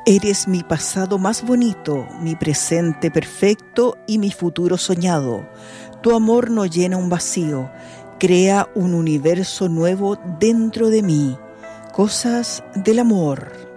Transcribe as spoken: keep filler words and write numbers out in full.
Eres mi pasado más bonito, mi presente perfecto y mi futuro soñado. Tu amor no llena un vacío, crea un universo nuevo dentro de mí. Cosas del amor.